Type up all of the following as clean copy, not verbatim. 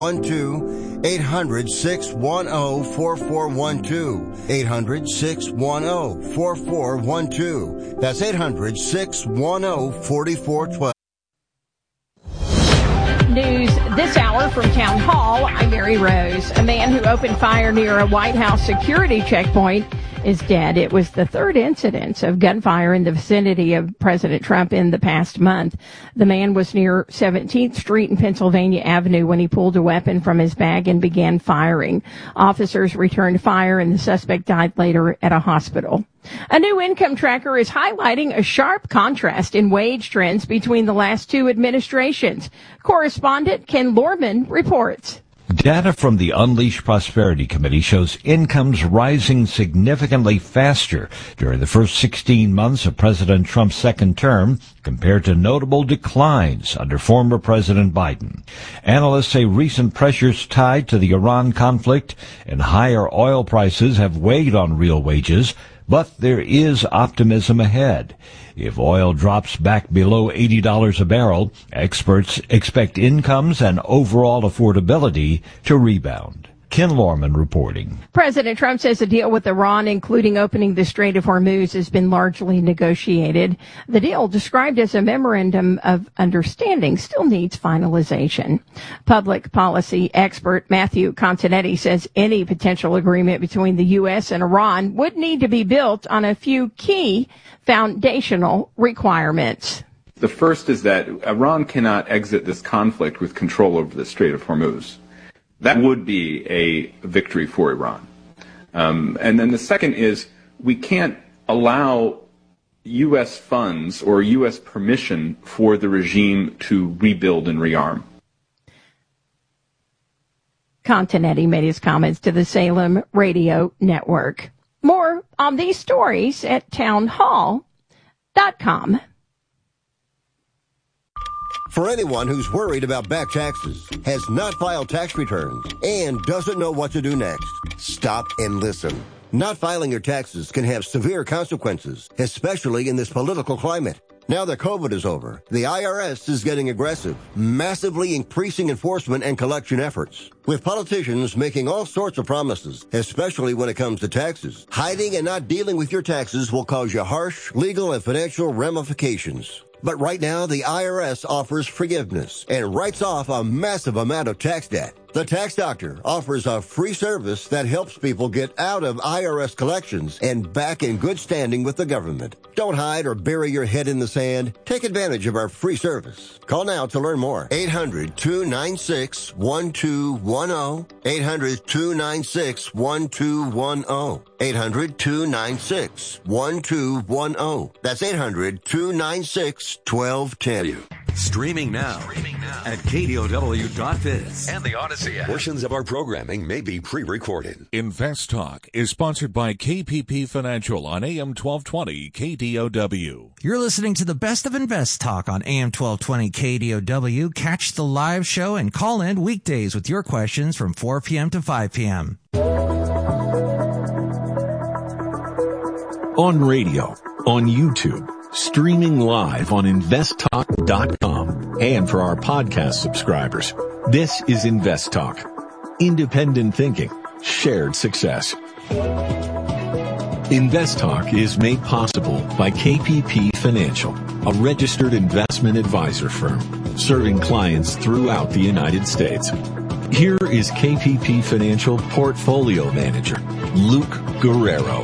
800-610-4412. 800-610-4412. That's 800-610-4412. News this hour from Town Hall. I'm Mary Rose. A man who opened fire near a White House security checkpoint is dead. It was the third incident of gunfire in the vicinity of President Trump in the past month. The man was near 17th Street and Pennsylvania Avenue when he pulled a weapon from his bag and began firing. Officers returned fire and the suspect died later at a hospital. A new income tracker is highlighting a sharp contrast in wage trends between the last two administrations. Correspondent Ken Lorman reports. Data from the Unleash Prosperity Committee shows incomes rising significantly faster during the first 16 months of President Trump's second term compared to notable declines under former President Biden. Analysts say recent pressures tied to the Iran conflict and higher oil prices have weighed on real wages, but there is optimism ahead. If oil drops back below $80 a barrel, experts expect incomes and overall affordability to rebound. Ken Lorman reporting. President Trump says a deal with Iran, including opening the Strait of Hormuz, has been largely negotiated. The deal, described as a memorandum of understanding, still needs finalization. Public policy expert Matthew Continetti says any potential agreement between the U.S. and Iran would need to be built on a few key foundational requirements. The first is that Iran cannot exit this conflict with control over the Strait of Hormuz. That would be a victory for Iran. And then the second is we can't allow U.S. funds or U.S. permission for the regime to rebuild and rearm. Continetti made his comments to the Salem Radio Network. More on these stories at townhall.com. For anyone who's worried about back taxes, has not filed tax returns, and doesn't know what to do next, stop and listen. Not filing your taxes can have severe consequences, especially in this political climate. Now that COVID is over, the IRS is getting aggressive, massively increasing enforcement and collection efforts. With politicians making all sorts of promises, especially when it comes to taxes, hiding and not dealing with your taxes will cause you harsh legal and financial ramifications. But right now, the IRS offers forgiveness and writes off a massive amount of tax debt. The Tax Doctor offers a free service that helps people get out of IRS collections and back in good standing with the government. Don't hide or bury your head in the sand. Take advantage of our free service. Call now to learn more. 800-296-1210. 800-296-1210. 800-296-1210. That's 800-296-1210. Streaming now at KDOW.biz and the Odyssey app. Portions of our programming may be pre-recorded. Invest Talk is sponsored by KPP Financial on AM 1220 KDOW. You're listening to the best of Invest Talk on AM 1220 KDOW. Catch the live show and call in weekdays with your questions from 4 p.m. to 5 p.m. On radio, on YouTube, streaming live on investtalk.com, and for our podcast subscribers. This is Invest Talk. Independent thinking, shared success. Invest Talk is made possible by KPP Financial, a registered investment advisor firm serving clients throughout the United States. Here is KPP Financial Portfolio Manager, Luke Guerrero.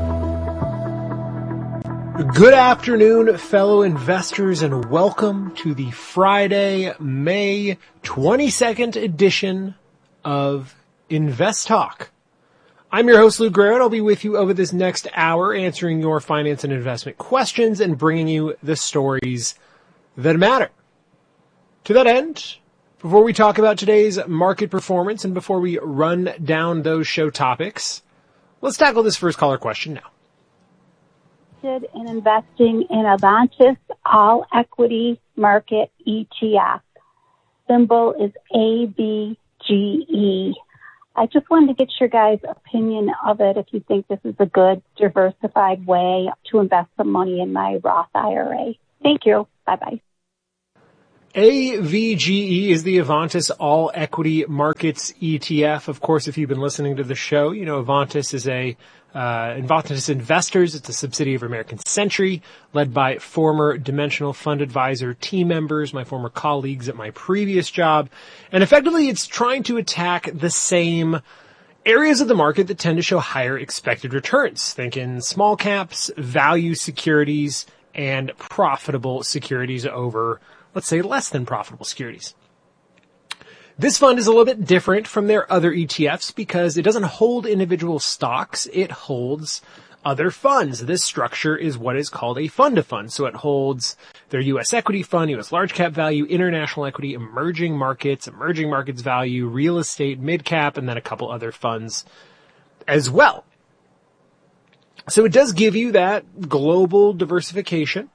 Good afternoon, fellow investors, and welcome to the Friday, May 22nd edition of Invest Talk. I'm your host, Lou Guerrero, and I'll be with you over this next hour answering your finance and investment questions and bringing you the stories that matter. To that end, before we talk about today's market performance and before we run down those show topics, let's tackle this first caller question now. In investing in Avantis All Equity Market ETF. Symbol is ABGE. I just wanted to get your guys' opinion of it if you think this is a good diversified way to invest some money in my Roth IRA. Thank you. Bye-bye. AVGE is the Avantis All Equity Markets ETF. Of course, if you've been listening to the show, you know Avantis is Avantis Investors. It's a subsidiary of American Century, led by former Dimensional Fund Advisor team members, my former colleagues at my previous job. And effectively, it's trying to attack the same areas of the market that tend to show higher expected returns. Think in small caps, value securities, and profitable securities over, let's say, less than profitable securities. This fund is a little bit different from their other ETFs because it doesn't hold individual stocks. It holds other funds. This structure is what is called a fund-to-fund. So it holds their U.S. equity fund, U.S. large cap value, international equity, emerging markets value, real estate, mid-cap, and then a couple other funds as well. So it does give you that global diversification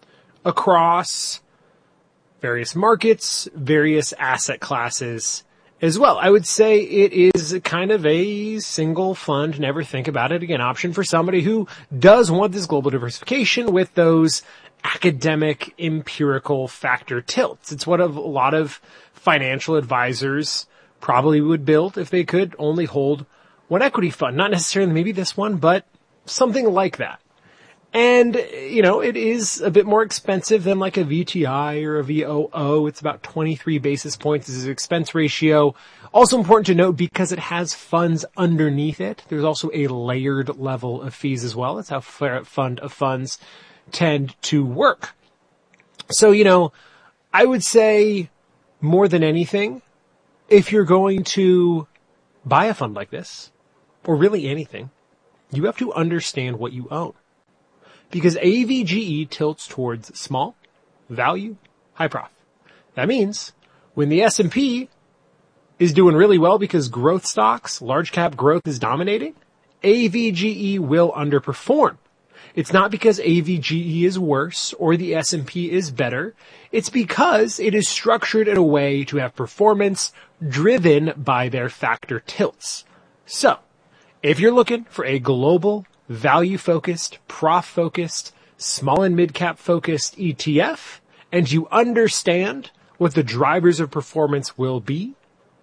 across various markets, various asset classes as well. I would say it is kind of a single fund, never think about it again option for somebody who does want this global diversification with those academic empirical factor tilts. It's what a lot of financial advisors probably would build if they could only hold one equity fund. Not necessarily maybe this one, but something like that. And, you know, it is a bit more expensive than like a VTI or a VOO. It's about 23 basis points as an expense ratio. Also important to note because it has funds underneath it. There's also a layered level of fees as well. That's how fund of funds tend to work. So, you know, I would say more than anything, if you're going to buy a fund like this, or really anything, you have to understand what you own. Because AVGE tilts towards small, value, high profit. That means when the S&P is doing really well because growth stocks, large cap growth is dominating, AVGE will underperform. It's not because AVGE is worse or the S&P is better. It's because it is structured in a way to have performance driven by their factor tilts. So, if you're looking for a global, value-focused, prof-focused, small and mid-cap focused ETF, and you understand what the drivers of performance will be,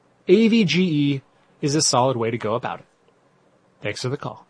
AVGE is a solid way to go about it. Thanks for the call.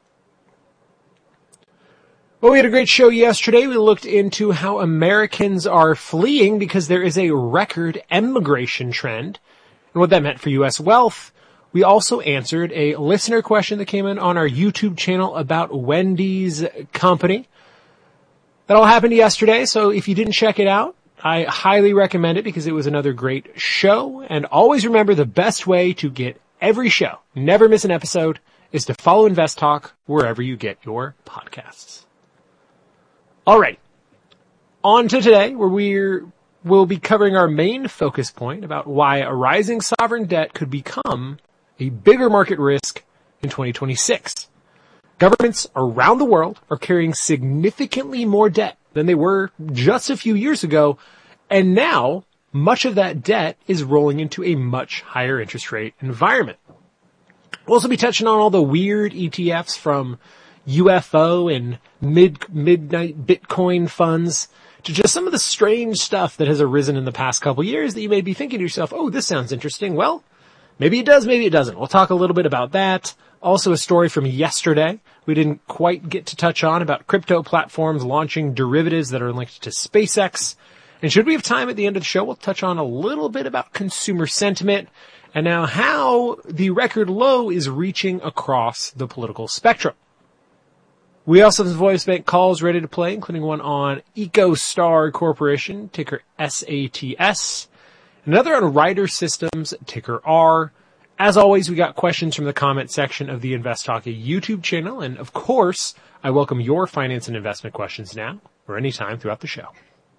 Well, we had a great show yesterday. We looked into how Americans are fleeing because there is a record emigration trend and what that meant for U.S. wealth. We also answered a listener question that came in on our YouTube channel about Wendy's company. That all happened yesterday, so if you didn't check it out, I highly recommend it because it was another great show. And always remember the best way to get every show, never miss an episode, is to follow Invest Talk wherever you get your podcasts. Alright, on to today where we'll be covering our main focus point about why a rising sovereign debt could become a bigger market risk in 2026. Governments around the world are carrying significantly more debt than they were just a few years ago, and now much of that debt is rolling into a much higher interest rate environment. We'll also be touching on all the weird ETFs from UFO and midnight Bitcoin funds to just some of the strange stuff that has arisen in the past couple years that you may be thinking to yourself, oh, this sounds interesting. Well, maybe it does, maybe it doesn't. We'll talk a little bit about that. Also a story from yesterday we didn't quite get to touch on about crypto platforms launching derivatives that are linked to SpaceX. And should we have time at the end of the show, we'll touch on a little bit about consumer sentiment and now how the record low is reaching across the political spectrum. We also have some voice bank calls ready to play, including one on EcoStar Corporation, ticker SATS. Another on Ryder Systems, ticker R. As always, we got questions from the comment section of the Invest Talk YouTube channel. And of course, I welcome your finance and investment questions now or anytime throughout the show.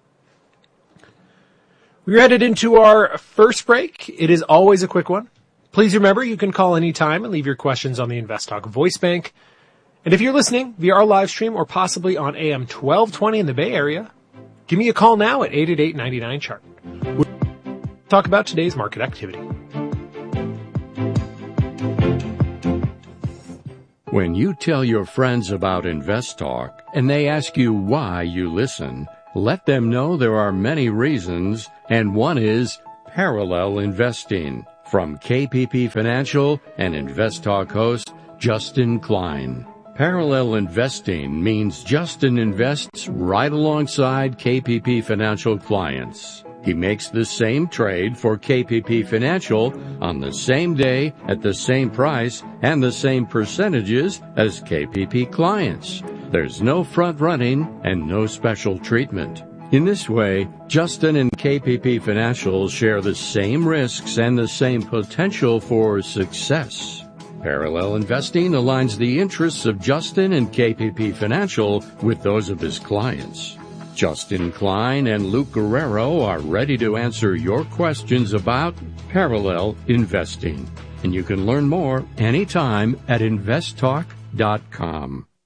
We're headed into our first break. It is always a quick one. Please remember you can call anytime and leave your questions on the Invest Talk voice bank. And if you're listening via our live stream or possibly on AM 1220 in the Bay Area, give me a call now at 888-99-CHART. We'll talk about today's market activity. When you tell your friends about Invest Talk and they ask you why you listen, Let them know there are many reasons, and one is parallel investing. From KPP Financial and Invest Talk host Justin Klein. Parallel investing means Justin invests right alongside KPP Financial clients. He makes the same trade for KPP Financial on the same day at the same price and the same percentages as KPP clients. There's no front running and no special treatment. In this way, Justin and KPP Financial share the same risks and the same potential for success. Parallel investing aligns the interests of Justin and KPP Financial with those of his clients. Justin Klein and Luke Guerrero are ready to answer your questions about parallel investing. And you can learn more anytime at investtalk.com.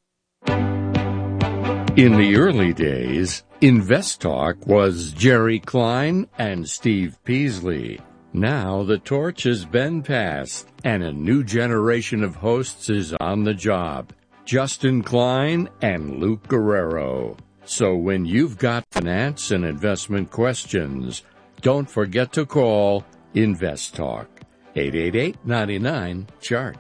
In the early days, InvestTalk was Jerry Klein and Steve Peasley. Now the torch has been passed, and a new generation of hosts is on the job. Justin Klein and Luke Guerrero. So when you've got finance and investment questions, don't forget to call InvestTalk. 888-99-CHART.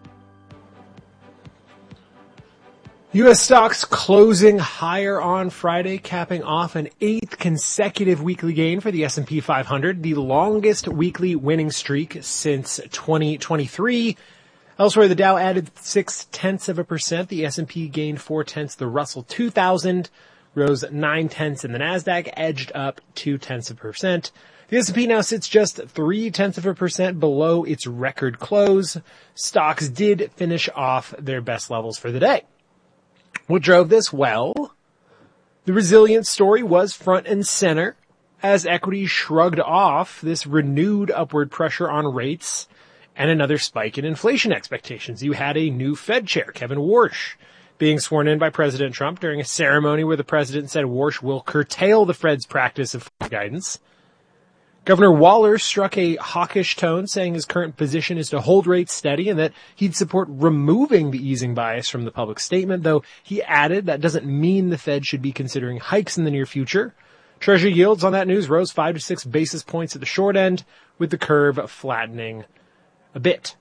U.S. stocks closing higher on Friday, capping off an 8th consecutive weekly gain for the S&P 500, the longest weekly winning streak since 2023. Elsewhere, the Dow added 0.6%, the S&P gained 0.4%, the Russell 2000 rose 0.9%, and the Nasdaq edged up 0.2%. The S&P now sits just 0.3% below its record close. Stocks did finish off their best levels for the day. What drove this? Well, the resilience story was front and center as equities shrugged off this renewed upward pressure on rates and another spike in inflation expectations. You had a new Fed chair, Kevin Warsh, being sworn in by President Trump during a ceremony where the president said Warsh will curtail the Fed's practice of guidance. Governor Waller struck a hawkish tone, saying his current position is to hold rates steady and that he'd support removing the easing bias from the public statement, though he added that doesn't mean the Fed should be considering hikes in the near future. Treasury yields on that news rose 5 to 6 basis points at the short end, with the curve flattening a bit.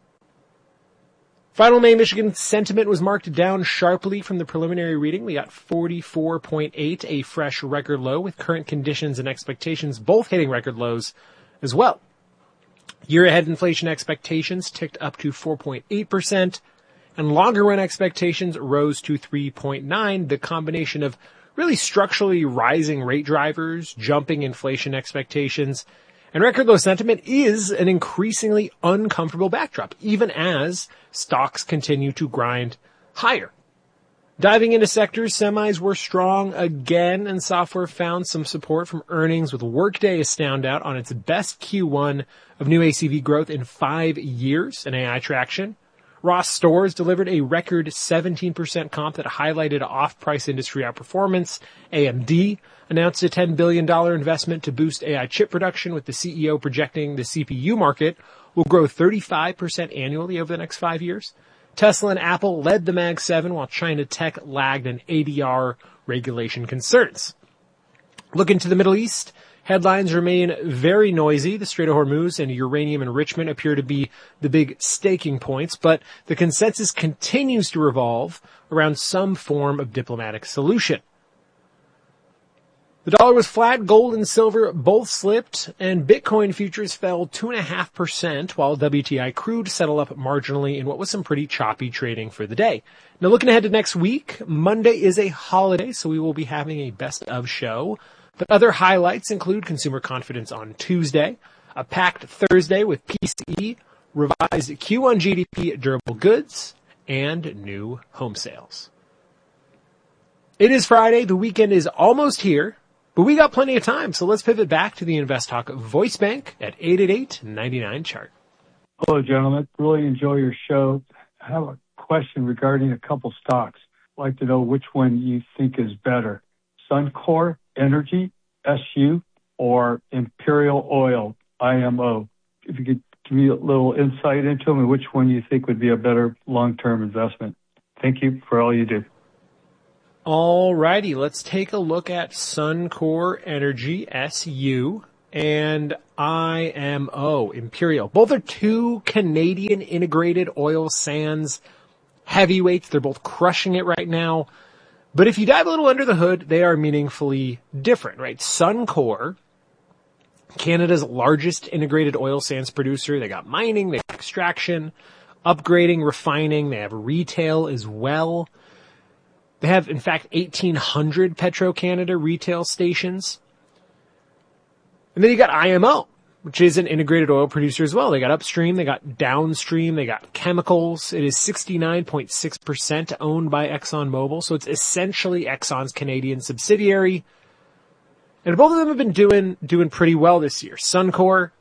Final May Michigan sentiment was marked down sharply from the preliminary reading. We got 44.8, a fresh record low, with current conditions and expectations both hitting record lows as well. Year-ahead inflation expectations ticked up to 4.8%, and longer-run expectations rose to 3.9%, the combination of really structurally rising rate drivers, jumping inflation expectations, and record low sentiment is an increasingly uncomfortable backdrop, even as stocks continue to grind higher. Diving into sectors, semis were strong again, and software found some support from earnings, with Workday a standout on its best Q1 of new ACV growth in 5 years in AI traction. Ross Stores delivered a record 17% comp that highlighted off-price industry outperformance. AMD announced a $10 billion investment to boost AI chip production, with the CEO projecting the CPU market will grow 35% annually over the next 5 years. Tesla and Apple led the Mag 7, while China Tech lagged in ADR regulation concerns. Looking to the Middle East, headlines remain very noisy. The Strait of Hormuz and uranium enrichment appear to be the big staking points, but the consensus continues to revolve around some form of diplomatic solution. The dollar was flat, gold and silver both slipped, and Bitcoin futures fell 2.5%, while WTI crude settled up marginally in what was some pretty choppy trading for the day. Now, looking ahead to next week, Monday is a holiday, so we will be having a best of show. But other highlights include consumer confidence on Tuesday, a packed Thursday with PCE, revised Q1 GDP durable goods, and new home sales. It is Friday. The weekend is almost here, but we got plenty of time, so let's pivot back to the InvestTalk voice bank at 888-99-CHART. Hello, gentlemen. Really enjoy your show. I have a question regarding a couple stocks. I'd like to know which one you think is better, Suncor Energy, SU, or Imperial Oil, IMO. If you could give me a little insight into them and which one you think would be a better long-term investment. Thank you for all you do. All righty, let's take a look at Suncor Energy, SU, and IMO, Imperial. Both are two Canadian integrated oil sands heavyweights. They're both crushing it right now. But if you dive a little under the hood, they are meaningfully different, right? Suncor, Canada's largest integrated oil sands producer. They got mining, they got extraction, upgrading, refining. They have retail as well. They have, in fact, 1,800 Petro-Canada retail stations. And then you got IMO, which is an integrated oil producer as well. They got upstream, they got downstream, they got chemicals. It is 69.6% owned by ExxonMobil, so it's essentially Exxon's Canadian subsidiary. And both of them have been doing pretty well this year. Suncor,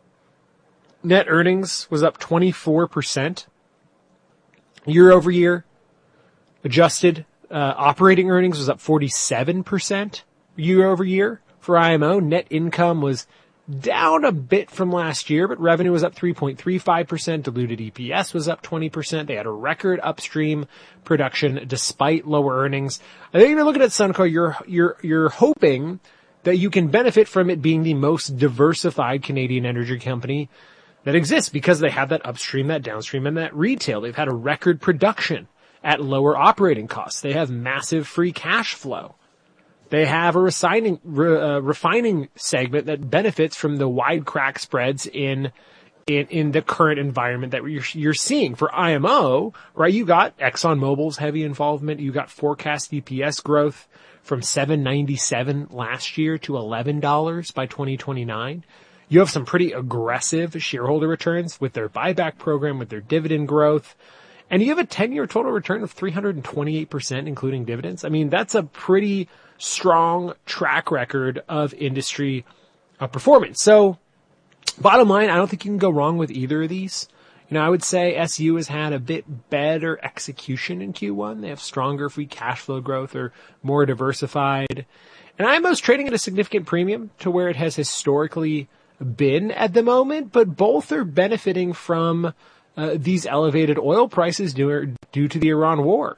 net earnings was up 24% year over year. Adjusted operating earnings was up 47% year over year. For IMO, net income was down a bit from last year, but revenue was up 3.35%. Diluted EPS was up 20%. They had a record upstream production despite lower earnings. I think if you're looking at Suncor, you're hoping that you can benefit from it being the most diversified Canadian energy company that exists because they have that upstream, that downstream, and that retail. They've had a record production at lower operating costs. They have massive free cash flow. They have a refining segment that benefits from the wide crack spreads in the current environment that you're seeing. For IMO, right, you got ExxonMobil's heavy involvement. You got forecast EPS growth from $7.97 last year to $11 by 2029. You have some pretty aggressive shareholder returns with their buyback program, with their dividend growth. And you have a 10-year total return of 328%, including dividends. I mean, that's a pretty strong track record of industry performance. So, bottom line, I don't think you can go wrong with either of these. You know, I would say SU has had a bit better execution in Q1. They have stronger free cash flow growth. They're more diversified. And IMO's trading at a significant premium to where it has historically been at the moment, but both are benefiting from these elevated oil prices due to the Iran war.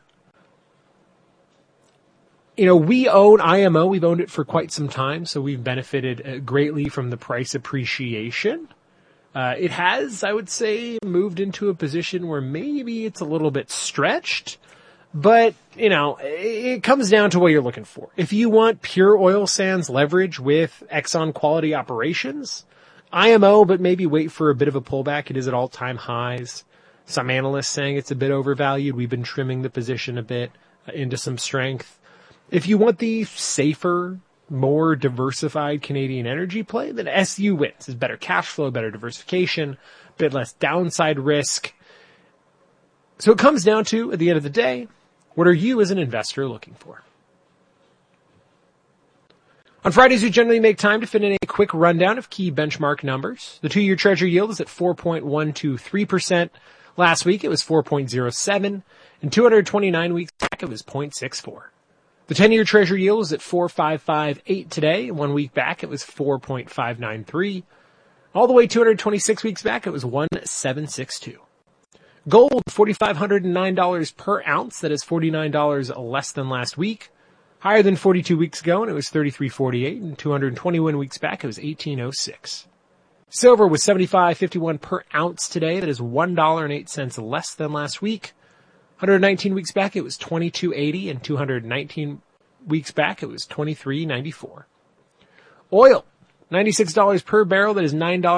You know, we own IMO. We've owned it for quite some time, so we've benefited greatly from the price appreciation. It has, I would say, moved into a position where maybe it's a little bit stretched, but, you know, it comes down to what you're looking for. If you want pure oil sands leverage with Exxon quality operations, IMO, but maybe wait for a bit of a pullback. It is at all-time highs. Some analysts saying it's a bit overvalued. We've been trimming the position a bit into some strength. If you want the safer, more diversified Canadian energy play, then SU wins. It's better cash flow, better diversification, a bit less downside risk. So it comes down to, at the end of the day, what are you as an investor looking for? On Fridays, we generally make time to fit in a quick rundown of key benchmark numbers. The 2-year Treasury yield is at 4.123%. Last week, it was 4.07%, and 229 weeks back, it was 0.64%. The 10-year Treasury yield is at 4.558 today. 1 week back, it was 4.593. All the way 226 weeks back, it was 1.762. Gold, $4,509 per ounce. That is $49 less than last week. Higher than 42 weeks ago, and it was $33.48. And 221 weeks back, it was $18.06. Silver was $75.51 per ounce today. That is $1.08 less than last week. 119 weeks back, it was $22.80, and 219 weeks back, it was $23.94. Oil, $96 per barrel. That is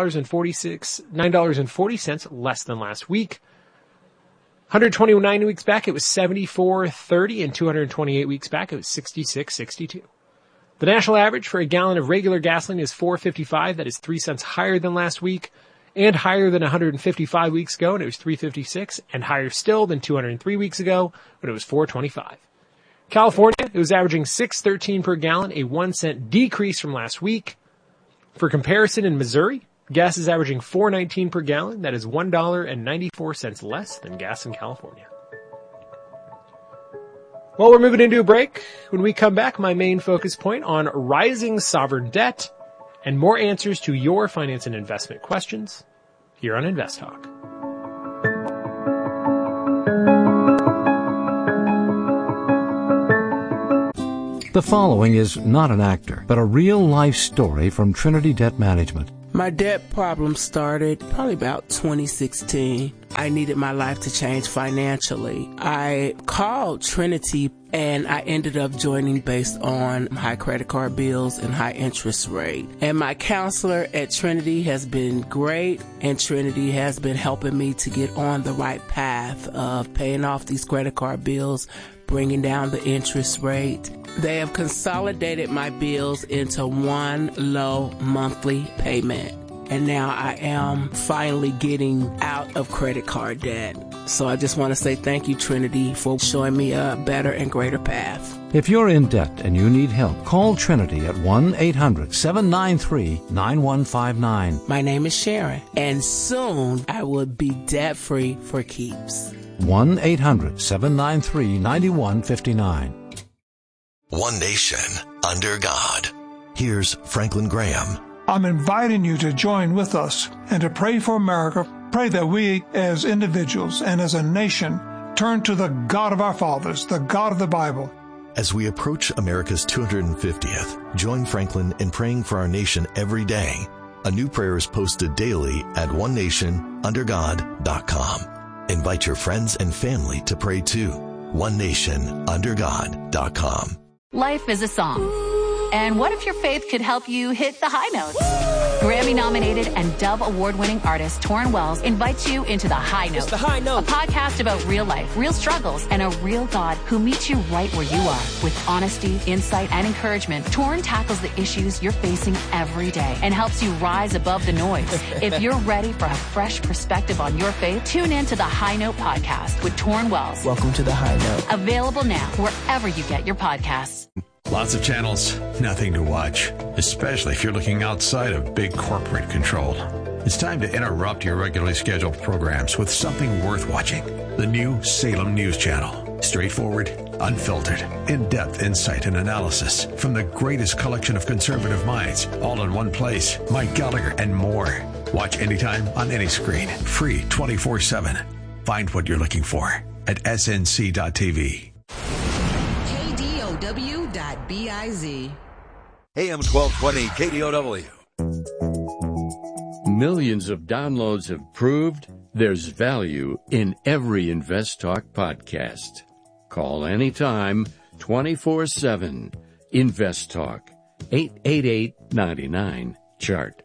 $9.40 less than last week. 129 weeks back, it was $74.30, and 228 weeks back, it was $66.62. The national average for a gallon of regular gasoline is $4.55. That is 3 cents higher than last week, and higher than 155 weeks ago, and it was $3.56, and higher still than 203 weeks ago, when it was $4.25. California, it was averaging $6.13 per gallon, a 1 cent decrease from last week. For comparison, in Missouri, gas is averaging $4.19 per gallon. That is $1.94 less than gas in California. Well, we're moving into a break. When we come back, my main focus point on rising sovereign debt and more answers to your finance and investment questions here on Invest Talk. The following is not an actor, but a real-life story from Trinity Debt Management. My debt problem started probably about 2016. I needed my life to change financially. I called Trinity and I ended up joining based on high credit card bills and high interest rate. And my counselor at Trinity has been great, and Trinity has been helping me to get on the right path of paying off these credit card bills, bringing down the interest rate. They have consolidated my bills into one low monthly payment. And now I am finally getting out of credit card debt. So I just want to say thank you, Trinity, for showing me a better and greater path. If you're in debt and you need help, call Trinity at 1-800-793-9159. My name is Sharon, and soon I will be debt-free for keeps. 1-800-793-9159. One nation, under God. Here's Franklin Graham. I'm inviting you to join with us and to pray for America. Pray that we, as individuals and as a nation, turn to the God of our fathers, the God of the Bible. As we approach America's 250th, join Franklin in praying for our nation every day. A new prayer is posted daily at onenationundergod.com. Invite your friends and family to pray too. onenationundergod.com. Life is a song. And what if your faith could help you hit the high notes? Grammy-nominated and Dove Award-winning artist Torrin Wells invites you into The High Note. The High Note. A podcast about real life, real struggles, and a real God who meets you right where you are. With honesty, insight, and encouragement, Torrin tackles the issues you're facing every day and helps you rise above the noise. If you're ready for a fresh perspective on your faith, tune in to The High Note podcast with Torrin Wells. Welcome to The High Note. Available now wherever you get your podcasts. Lots of channels, nothing to watch, especially if you're looking outside of big corporate control. It's time to interrupt your regularly scheduled programs with something worth watching. The new Salem News Channel. Straightforward, unfiltered, in-depth insight and analysis from the greatest collection of conservative minds, all in one place. Mike Gallagher and more. Watch anytime on any screen. Free 24/7. Find what you're looking for at snc.tv. KDOW.biz. AM 1220 KDOW. Millions of downloads have proved there's value in every Invest Talk podcast. Call anytime, 24/7. Invest Talk, 888-99-CHART.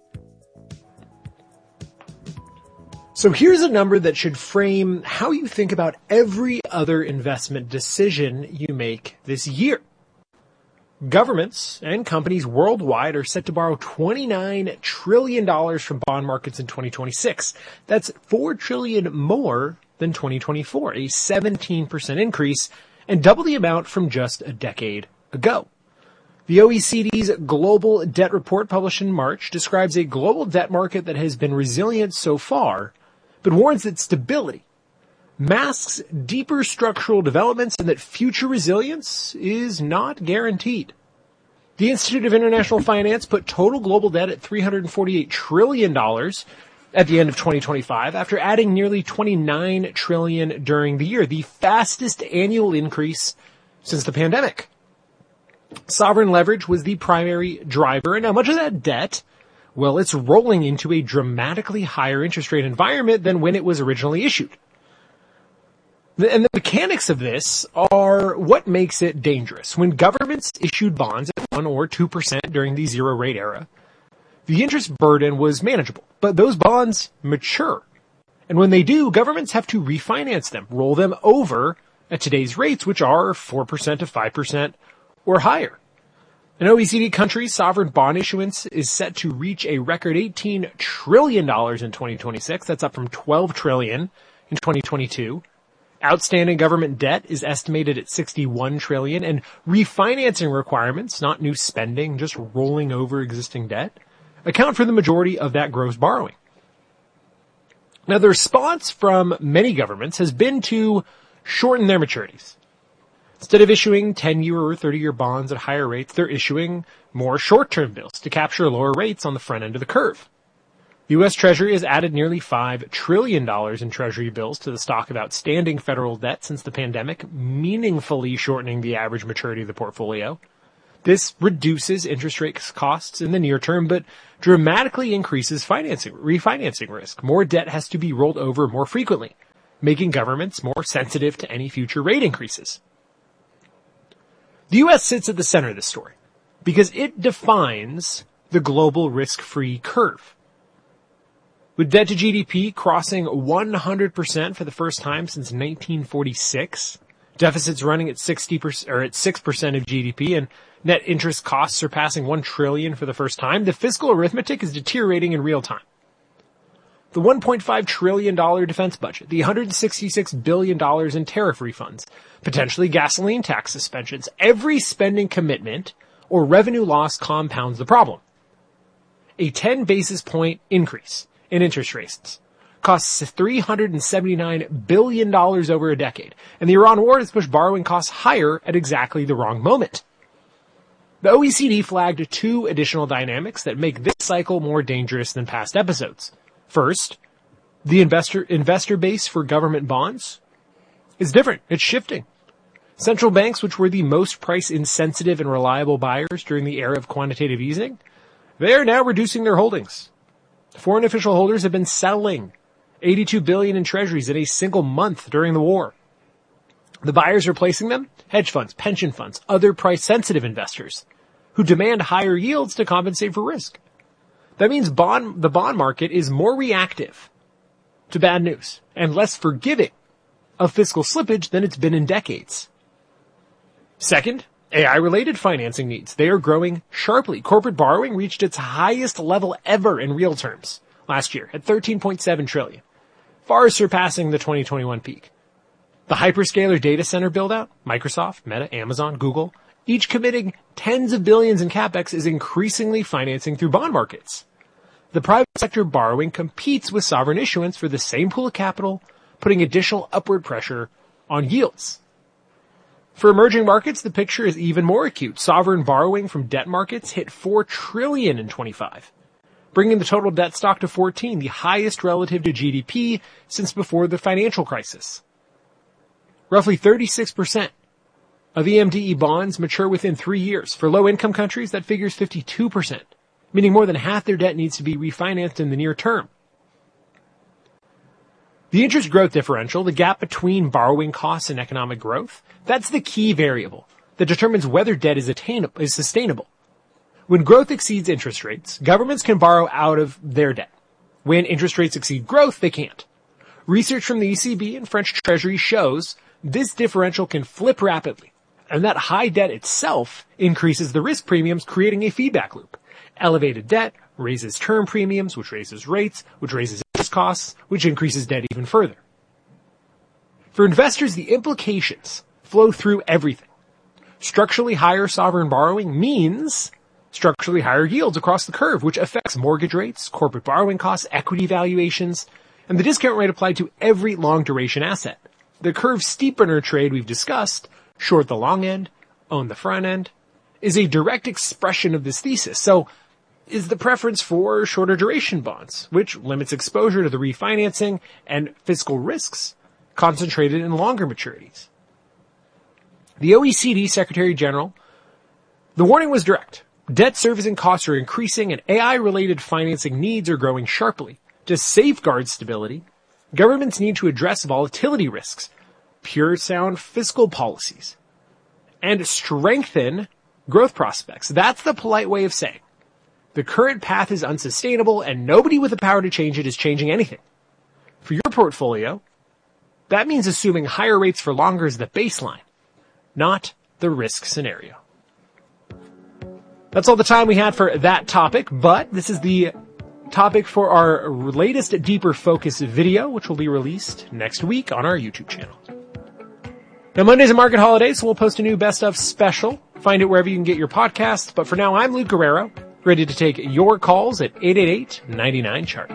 So here's a number that should frame how you think about every other investment decision you make this year. Governments and companies worldwide are set to borrow $29 trillion from bond markets in 2026. That's $4 trillion more than 2024, a 17% increase, and double the amount from just a decade ago. The OECD's Global Debt Report, published in March, describes a global debt market that has been resilient so far, but warns that stability masks deeper structural developments and that future resilience is not guaranteed. The Institute of International Finance put total global debt at $348 trillion at the end of 2025, after adding nearly $29 trillion during the year, the fastest annual increase since the pandemic. Sovereign leverage was the primary driver, and now much of that debt, well, it's rolling into a dramatically higher interest rate environment than when it was originally issued. And the mechanics of this are what makes it dangerous. When governments issued bonds at 1 or 2% during the zero rate era, the interest burden was manageable, but those bonds mature. And when they do, governments have to refinance them, roll them over at today's rates, which are 4% to 5% or higher. In OECD countries, sovereign bond issuance is set to reach a record $18 trillion in 2026. That's up from $12 trillion in 2022. Outstanding government debt is estimated at $61 trillion, and refinancing requirements, not new spending, just rolling over existing debt, account for the majority of that gross borrowing. Now, the response from many governments has been to shorten their maturities. Instead of issuing 10-year or 30-year bonds at higher rates, they're issuing more short-term bills to capture lower rates on the front end of the curve. The U.S. Treasury has added nearly $5 trillion in Treasury bills to the stock of outstanding federal debt since the pandemic, meaningfully shortening the average maturity of the portfolio. This reduces interest rate costs in the near term, but dramatically increases refinancing risk. More debt has to be rolled over more frequently, making governments more sensitive to any future rate increases. The U.S. sits at the center of this story because it defines the global risk-free curve. With debt to GDP crossing 100% for the first time since 1946, deficits running at 60% or at 6% of GDP, and net interest costs surpassing $1 trillion for the first time, the fiscal arithmetic is deteriorating in real time. The $1.5 trillion defense budget, the $166 billion in tariff refunds, potentially gasoline tax suspensions, every spending commitment or revenue loss compounds the problem. A 10 basis point increase in interest rates costs $379 billion over a decade, and the Iran war has pushed borrowing costs higher at exactly the wrong moment. The OECD flagged 2 additional dynamics that make this cycle more dangerous than past episodes. First, the investor base for government bonds is different. It's shifting. Central banks, which were the most price-insensitive and reliable buyers during the era of quantitative easing, they are now reducing their holdings. Foreign official holders have been selling $82 billion in treasuries in a single month during the war. The buyers replacing them? Hedge funds, pension funds, other price-sensitive investors who demand higher yields to compensate for risk. That means the bond market is more reactive to bad news and less forgiving of fiscal slippage than it's been in decades. Second, AI-related financing needs. They are growing sharply. Corporate borrowing reached its highest level ever in real terms last year at $13.7 trillion, far surpassing the 2021 peak. The hyperscaler data center build-out, Microsoft, Meta, Amazon, Google, each committing tens of billions in capex, is increasingly financing through bond markets. The private sector borrowing competes with sovereign issuance for the same pool of capital, putting additional upward pressure on yields. For emerging markets, the picture is even more acute. Sovereign borrowing from debt markets hit $4 trillion in 25, bringing the total debt stock to 14, the highest relative to GDP since before the financial crisis. Roughly 36% of EMDE bonds mature within 3 years. For low-income countries, that figures 52%, meaning more than half their debt needs to be refinanced in the near term. The interest growth differential, the gap between borrowing costs and economic growth, that's the key variable that determines whether debt is sustainable. When growth exceeds interest rates, governments can borrow out of their debt. When interest rates exceed growth, they can't. Research from the ECB and French Treasury shows this differential can flip rapidly, and that high debt itself increases the risk premiums, creating a feedback loop. Elevated debt raises term premiums, which raises rates, which raises interest costs, which increases debt even further. For investors, the implications flow through everything. Structurally higher sovereign borrowing means structurally higher yields across the curve, which affects mortgage rates, corporate borrowing costs, equity valuations, and the discount rate applied to every long-duration asset. The curve steepener trade we've discussed, short the long end, own the front end, is a direct expression of this thesis. So, is the preference for shorter duration bonds, which limits exposure to the refinancing and fiscal risks concentrated in longer maturities. The OECD Secretary General, the warning was direct. Debt servicing costs are increasing and AI-related financing needs are growing sharply. To safeguard stability, governments need to address volatility risks, pure sound fiscal policies, and strengthen growth prospects. That's the polite way of saying the current path is unsustainable and nobody with the power to change it is changing anything. For your portfolio, that means assuming higher rates for longer is the baseline, not the risk scenario. That's all the time we had for that topic, but this is the topic for our latest Deeper Focus video, which will be released next week on our YouTube channel. Now, Monday's a market holiday, so we'll post a new Best Of special. Find it wherever you can get your podcasts. But for now, I'm Luke Guerrero, ready to take your calls at 888-99-CHART.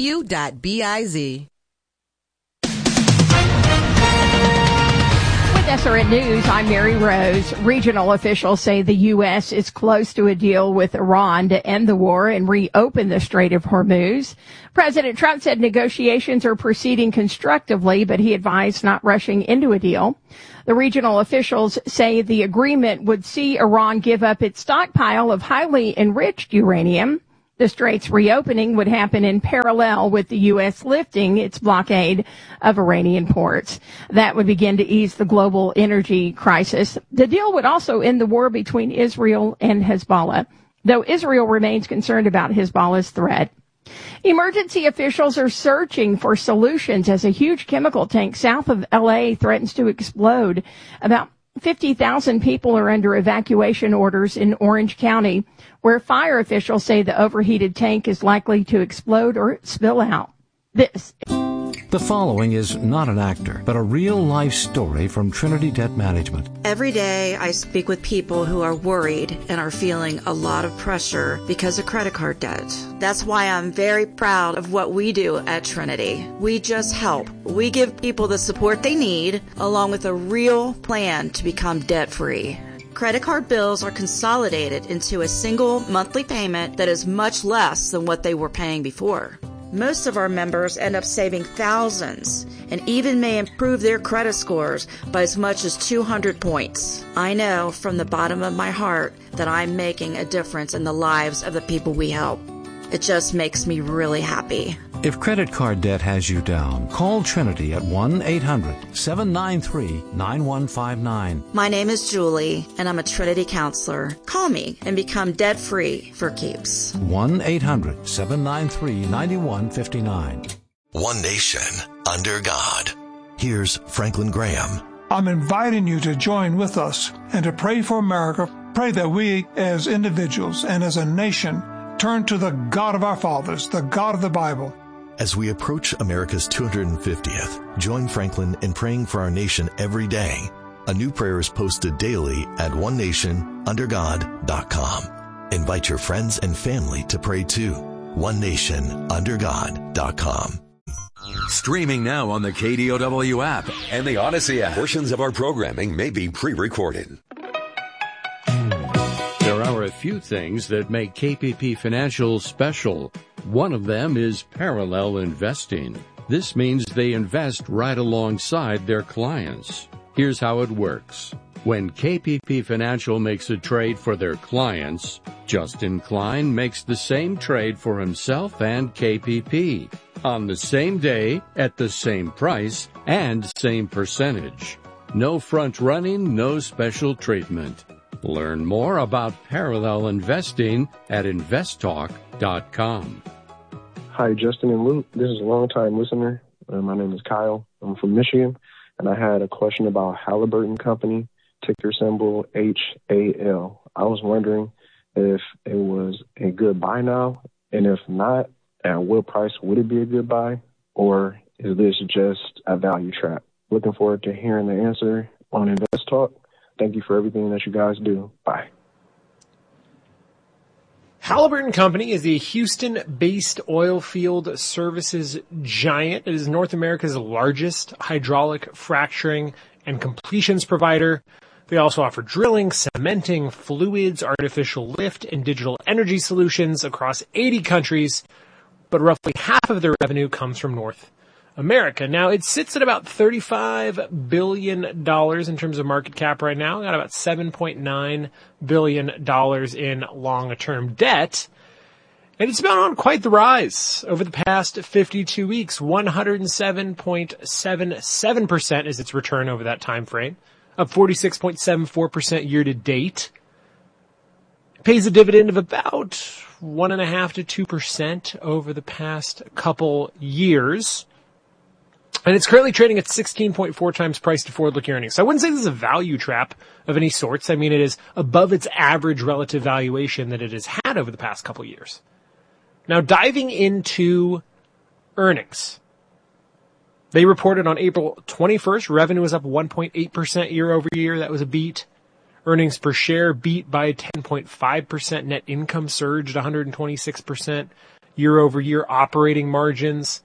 KDOW.biz. SRN News, I'm Mary Rose. Regional officials say the U.S. is close to a deal with Iran to end the war and reopen the Strait of Hormuz. President Trump said negotiations are proceeding constructively, but he advised not rushing into a deal. The regional officials say the agreement would see Iran give up its stockpile of highly enriched uranium. The strait's reopening would happen in parallel with the U.S. lifting its blockade of Iranian ports. That would begin to ease the global energy crisis. The deal would also end the war between Israel and Hezbollah, though Israel remains concerned about Hezbollah's threat. Emergency officials are searching for solutions as a huge chemical tank south of L.A. threatens to explode. About 50,000 people are under evacuation orders in Orange County, where fire officials say the overheated tank is likely to explode or spill out. The following is not an actor, but a real-life story from Trinity Debt Management. Every day I speak with people who are worried and are feeling a lot of pressure because of credit card debt. That's why I'm very proud of what we do at Trinity. We just help. We give people the support they need, along with a real plan to become debt-free. Credit card bills are consolidated into a single monthly payment that is much less than what they were paying before. Most of our members end up saving thousands and even may improve their credit scores by as much as 200 points. I know from the bottom of my heart that I'm making a difference in the lives of the people we help. It just makes me really happy. If credit card debt has you down, call Trinity at 1-800-793-9159. My name is Julie, and I'm a Trinity counselor. Call me and become debt-free for keeps. 1-800-793-9159. One nation, under God. Here's Franklin Graham. I'm inviting you to join with us and to pray for America. Pray that we, as individuals and as a nation, turn to the God of our fathers, the God of the Bible. As we approach America's 250th, join Franklin in praying for our nation every day. A new prayer is posted daily at onenationundergod.com. Invite your friends and family to pray too. onenationundergod.com. Streaming now on the KDOW app and the Odyssey app. Portions of our programming may be pre-recorded. There are a few things that make KPP Financial special. One of them is parallel investing. This means they invest right alongside their clients. Here's how it works. When KPP Financial makes a trade for their clients, Justin Klein makes the same trade for himself and KPP on the same day, at the same price, and same percentage. No front running, no special treatment. Learn more about parallel investing at investtalk.com. Hi, Justin and Luke. This is a long-time listener. My name is Kyle. I'm from Michigan, and I had a question about Halliburton Company, ticker symbol HAL. I was wondering if it was a good buy now, and if not, at what price would it be a good buy, or is this just a value trap? Looking forward to hearing the answer on Invest Talk. Thank you for everything that you guys do. Bye. Halliburton Company is a Houston-based oil field services giant. It is North America's largest hydraulic fracturing and completions provider. They also offer drilling, cementing, fluids, artificial lift, and digital energy solutions across 80 countries, but roughly half of their revenue comes from North America. Now, it sits at about $35 billion in terms of market cap right now. Got about $7.9 billion in long-term debt. And it's been on quite the rise over the past 52 weeks. 107.77% is its return over that time frame, up 46.74% year to date. It pays a dividend of about 1.5% to 2% over the past couple years. And it's currently trading at 16.4 times price to forward-looking earnings. So I wouldn't say this is a value trap of any sorts. I mean, it is above its average relative valuation that it has had over the past couple years. Now, diving into earnings. They reported on April 21st, revenue was up 1.8% year over year. That was a beat. Earnings per share beat by 10.5%. Net income surged 126% year over year. Operating margins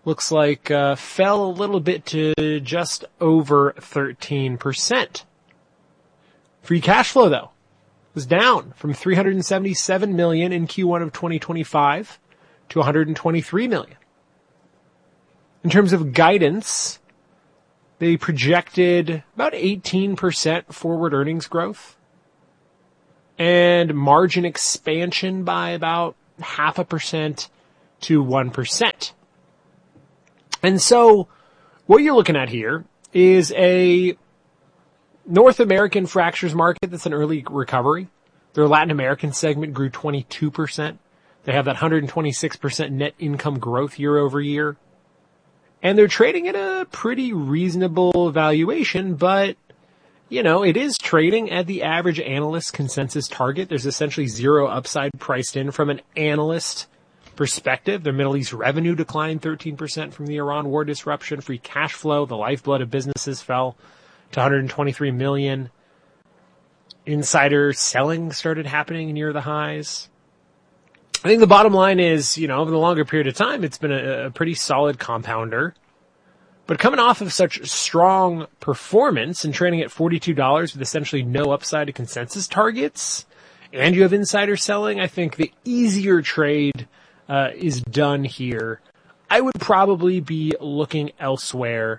looks like fell a little bit to just over 13%. Free cash flow, though, was down from $377 million in Q1 of 2025 to $123 million. In terms of guidance, they projected about 18% forward earnings growth and margin expansion by about 0.5% to 1%. And so what you're looking at here is a North American fractures market that's an early recovery. Their Latin American segment grew 22%. They have that 126% net income growth year over year. And they're trading at a pretty reasonable valuation, but, you know, it is trading at the average analyst consensus target. There's essentially zero upside priced in from an analyst perspective. Their Middle East revenue declined 13% from the Iran war disruption. Free cash flow, the lifeblood of businesses, fell to $123 million. Insider selling started happening near the highs. I think the bottom line is, you know, over the longer period of time, it's been a pretty solid compounder. But coming off of such strong performance and trading at $42 with essentially no upside to consensus targets, and you have insider selling, I think the easier trade is done here. I would probably be looking elsewhere.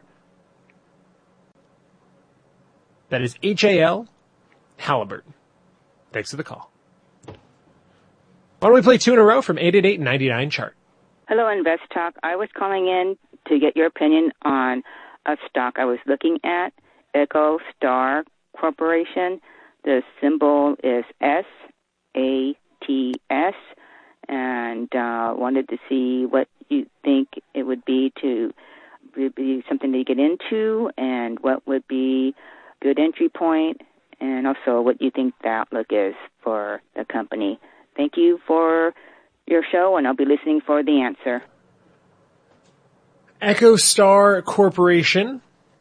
That is HAL, Halliburton. Thanks for the call. Why don't we play two in a row from 888-99 chart? Hello, Invest Talk. I was calling in to get your opinion on a stock I was looking at, EchoStar Corporation. The symbol is SATS, and wanted to see what you think it would be something to get into, and what would be good entry point, and also what you think the outlook is for the company. Thank you for your show, and I'll be listening for the answer. EchoStar Corporation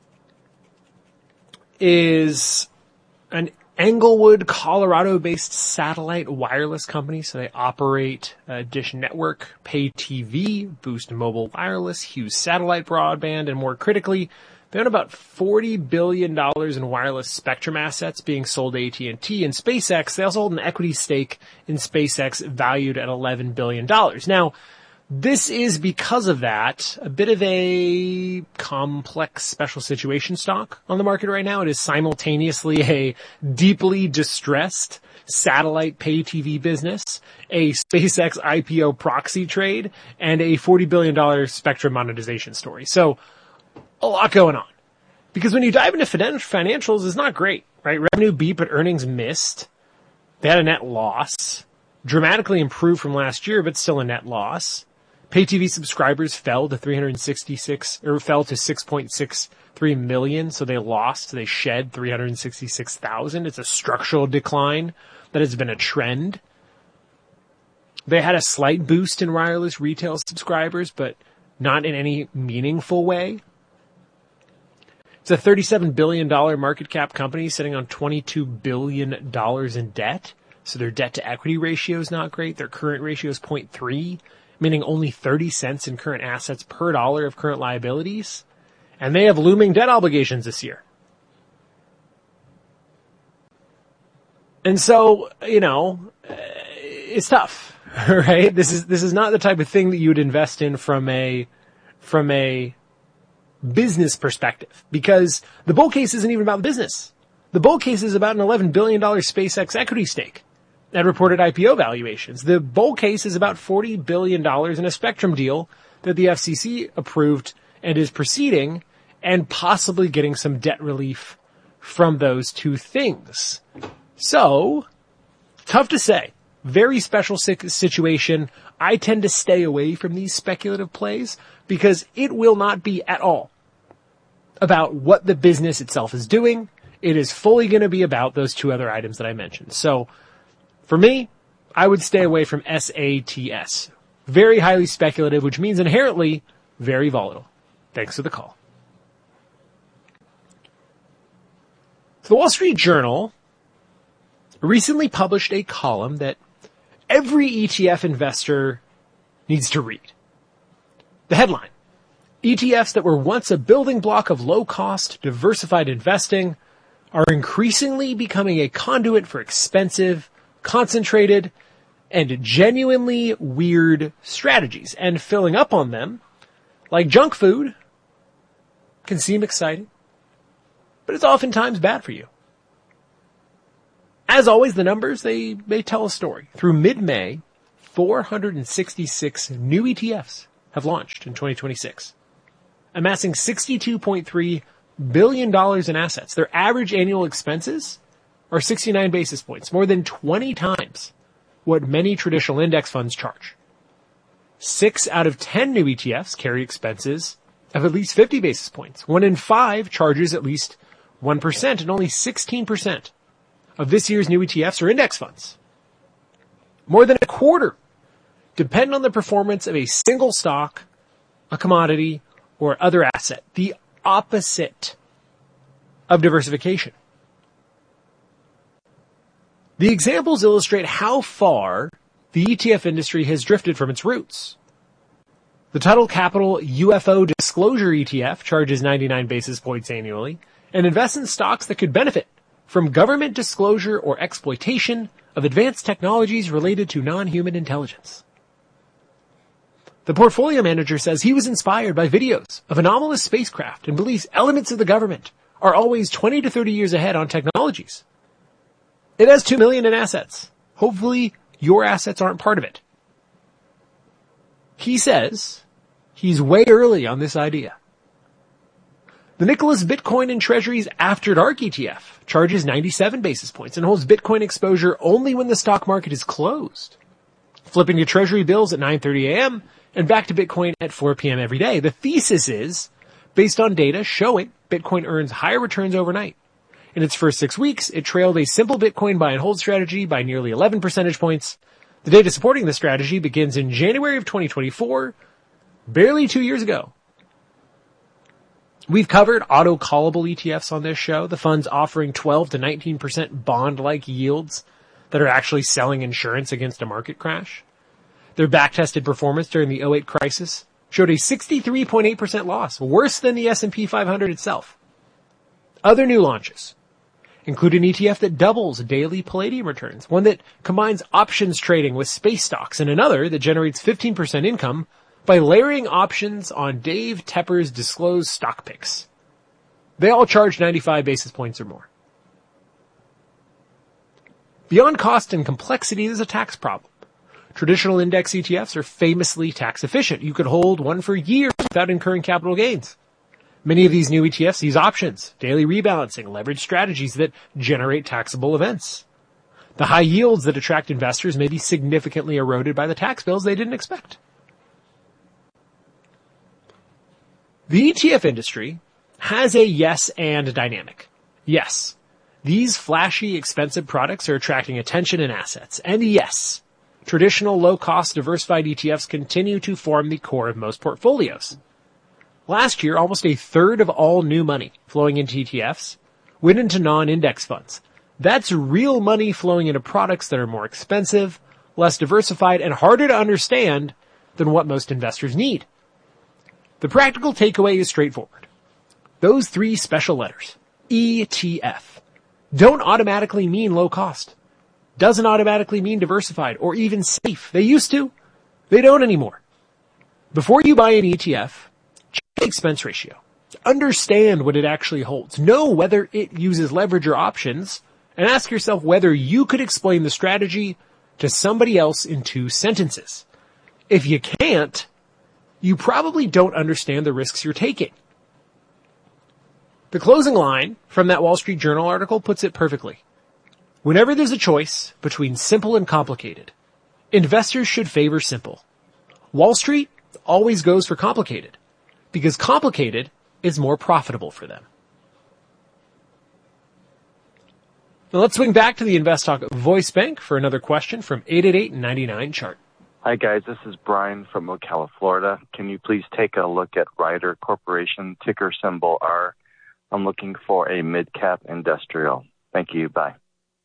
is an Englewood, Colorado-based satellite wireless company. So they operate Dish Network, Pay TV, Boost Mobile Wireless, Hughes Satellite Broadband, and more critically, they own about $40 billion in wireless spectrum assets being sold to AT&T and SpaceX. They also hold an equity stake in SpaceX valued at $11 billion. Now, this is, because of that, a bit of a complex special situation stock on the market right now. It is simultaneously a deeply distressed satellite pay TV business, a SpaceX IPO proxy trade, and a $40 billion spectrum monetization story. So, a lot going on. Because when you dive into financials, it's not great, right? Revenue beat, but earnings missed. They had a net loss. Dramatically improved from last year, but still a net loss. Pay TV subscribers fell to 6.63 million, so they shed 366,000. It's a structural decline that has been a trend. They had a slight boost in wireless retail subscribers, but not in any meaningful way. It's a $37 billion market cap company sitting on $22 billion in debt. So their debt to equity ratio is not great. Their current ratio is 0.3, meaning only 30 cents in current assets per dollar of current liabilities. And they have looming debt obligations this year. And so, you know, it's tough, right? This is not the type of thing that you would invest in from a business perspective, because the bull case isn't even about business. The bull case is about an $11 billion SpaceX equity stake at reported IPO valuations. The bull case is about $40 billion in a spectrum deal that the FCC approved and is proceeding, and possibly getting some debt relief from those two things. So, tough to say. Very special situation. I tend to stay away from these speculative plays because it will not be at all about what the business itself is doing. It is fully going to be about those two other items that I mentioned. So, for me, I would stay away from SATS. Very highly speculative, which means inherently very volatile. Thanks for the call. So the Wall Street Journal recently published a column that every ETF investor needs to read. The headline: ETFs that were once a building block of low-cost, diversified investing are increasingly becoming a conduit for expensive, concentrated, and genuinely weird strategies. And filling up on them, like junk food, can seem exciting, but it's oftentimes bad for you. As always, the numbers, they tell a story. Through mid-May, 466 new ETFs have launched in 2026, amassing $62.3 billion in assets. Their average annual expenses are 69 basis points, more than 20 times what many traditional index funds charge. 6 out of 10 new ETFs carry expenses of at least 50 basis points. 1 in 5 charges at least 1%, and only 16% of this year's new ETFs are index funds. More than a quarter depend on the performance of a single stock, a commodity, or other asset. The opposite of diversification. The examples illustrate how far the ETF industry has drifted from its roots. The Tuttle Capital UFO Disclosure ETF charges 99 basis points annually and invests in stocks that could benefit from government disclosure or exploitation of advanced technologies related to non-human intelligence. The portfolio manager says he was inspired by videos of anomalous spacecraft and believes elements of the government are always 20 to 30 years ahead on technologies. It has $2 million in assets. Hopefully, your assets aren't part of it. He says he's way early on this idea. The Nicholas Bitcoin and Treasuries After Dark ETF charges 97 basis points and holds Bitcoin exposure only when the stock market is closed, flipping to Treasury bills at 9:30 a.m. and back to Bitcoin at 4 p.m. every day. The thesis is based on data showing Bitcoin earns higher returns overnight. In its first 6 weeks, it trailed a simple Bitcoin buy and hold strategy by nearly 11 percentage points. The data supporting the strategy begins in January of 2024, barely 2 years ago. We've covered auto-callable ETFs on this show, the funds offering 12 to 19% bond-like yields that are actually selling insurance against a market crash. Their back-tested performance during the 2008 crisis showed a 63.8% loss, worse than the S&P 500 itself. Other new launches include an ETF that doubles daily palladium returns, one that combines options trading with space stocks, and another that generates 15% income by layering options on Dave Tepper's disclosed stock picks. They all charge 95 basis points or more. Beyond cost and complexity, there's a tax problem. Traditional index ETFs are famously tax efficient. You could hold one for years without incurring capital gains. Many of these new ETFs use options, daily rebalancing, leverage strategies that generate taxable events. The high yields that attract investors may be significantly eroded by the tax bills they didn't expect. The ETF industry has a yes and dynamic. Yes, these flashy, expensive products are attracting attention and assets. And yes, traditional low-cost diversified ETFs continue to form the core of most portfolios. Last year, almost a third of all new money flowing into ETFs went into non-index funds. That's real money flowing into products that are more expensive, less diversified, and harder to understand than what most investors need. The practical takeaway is straightforward. Those 3 special letters, ETF, don't automatically mean low cost. Doesn't automatically mean diversified or even safe. They used to. They don't anymore. Before you buy an ETF, check the expense ratio. Understand what it actually holds. Know whether it uses leverage or options, and ask yourself whether you could explain the strategy to somebody else in 2 sentences. If you can't, you probably don't understand the risks you're taking. The closing line from that Wall Street Journal article puts it perfectly. Whenever there's a choice between simple and complicated, investors should favor simple. Wall Street always goes for complicated, because complicated is more profitable for them. Now let's swing back to the InvestTalk Voice Bank for another question from 888-99-CHART. Hi guys, this is Brian from Ocala, Florida. Can you please take a look at Ryder Corporation, ticker symbol R? I'm looking for a mid-cap industrial. Thank you. Bye.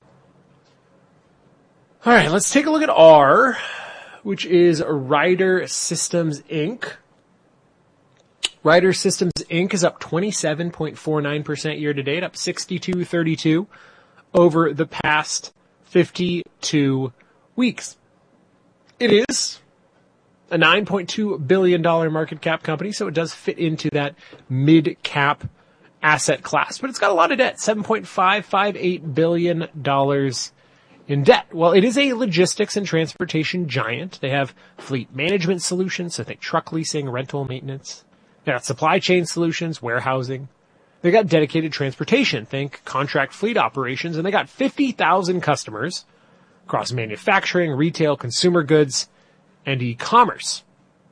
All right, let's take a look at R, which is Ryder Systems, Inc. Ryder Systems Inc. is up 27.49% year to date, up 62.32 over the past 52 weeks. It is a $9.2 billion market cap company, so it does fit into that mid-cap asset class, but it's got a lot of debt, $7.558 billion in debt. Well, it is a logistics and transportation giant. They have fleet management solutions, so think truck leasing, rental maintenance. They got supply chain solutions, warehousing. They got dedicated transportation, think contract fleet operations, and they got 50,000 customers across manufacturing, retail, consumer goods, and e-commerce.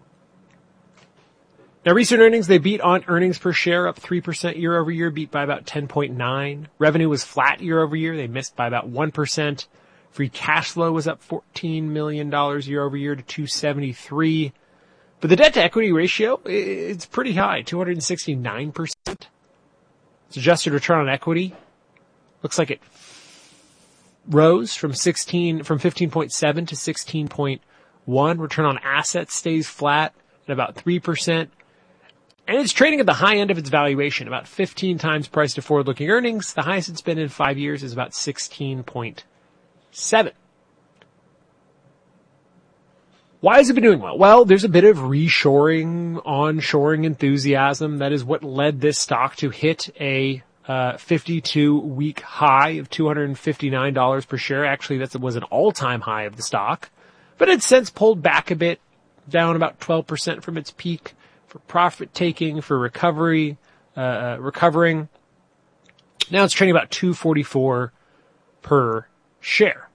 Now, recent earnings, they beat on earnings per share, up 3% year over year, beat by about 10.9. Revenue was flat year over year. They missed by about 1%. Free cash flow was up $14 million year over year to 273. But the debt to equity ratio, it's pretty high, 269%. Its adjusted return on equity looks like it rose from 15.7 to 16.1. Return on assets stays flat at about 3%. And it's trading at the high end of its valuation, about 15 times price to forward-looking earnings. The highest it's been in 5 years is about 16.7. Why has it been doing well? Well, there's a bit of reshoring, onshoring enthusiasm. That is what led this stock to hit a 52-week high of $259 per share. Actually, that was an all-time high of the stock. But it's since pulled back a bit, down about 12% from its peak for profit-taking, for recovering. Now it's trading about $244 per share.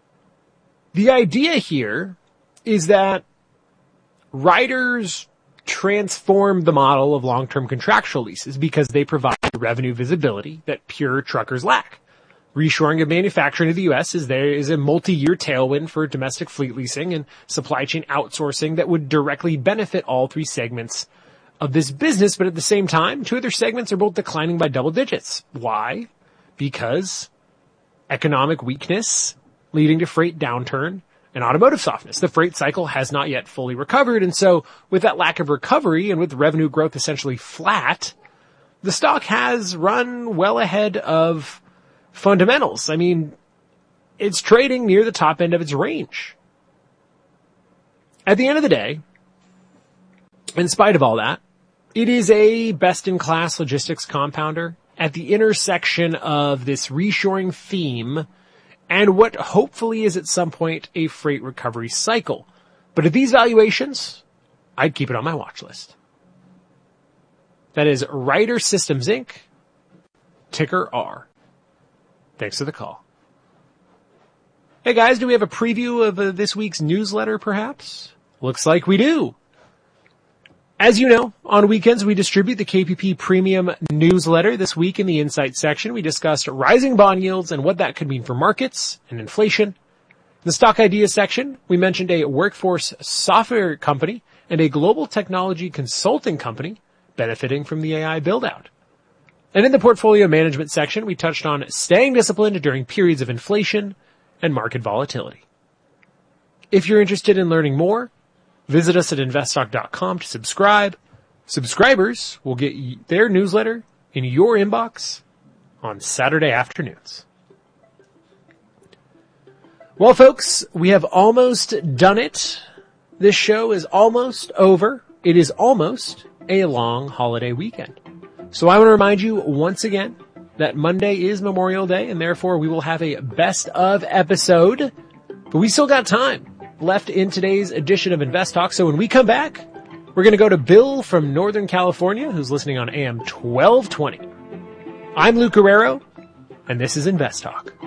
The idea here is that Ryder's transformed the model of long-term contractual leases because they provide revenue visibility that pure truckers lack. Reshoring of manufacturing to the U.S. is a multi-year tailwind for domestic fleet leasing and supply chain outsourcing that would directly benefit all three segments of this business. But at the same time, two other segments are both declining by double digits. Why? Because economic weakness leading to freight downturn and automotive softness. The freight cycle has not yet fully recovered. And so with that lack of recovery and with revenue growth essentially flat, the stock has run well ahead of fundamentals. I mean, it's trading near the top end of its range. At the end of the day, in spite of all that, it is a best-in-class logistics compounder at the intersection of this reshoring theme and what hopefully is at some point a freight recovery cycle. But at these valuations, I'd keep it on my watch list. That is Ryder Systems Inc., ticker R. Thanks for the call. Hey guys, do we have a preview of this week's newsletter perhaps? Looks like we do. As you know, on weekends we distribute the KPP Premium newsletter. This week in the Insight section, we discussed rising bond yields and what that could mean for markets and inflation. In the Stock Ideas section, we mentioned a workforce software company and a global technology consulting company benefiting from the AI build-out. And in the portfolio management section, we touched on staying disciplined during periods of inflation and market volatility. If you're interested in learning more, visit us at investtalk.com to subscribe. Subscribers will get their newsletter in your inbox on Saturday afternoons. Well, folks, we have almost done it. This show is almost over. It is almost a long holiday weekend. So I want to remind you once again that Monday is Memorial Day, and therefore we will have a best of episode. But we still got time left in today's edition of Invest Talk. So when we come back, we're going to go to Bill from Northern California, who's listening on AM 1220. I'm Luke Guerrero, and this is Invest Talk.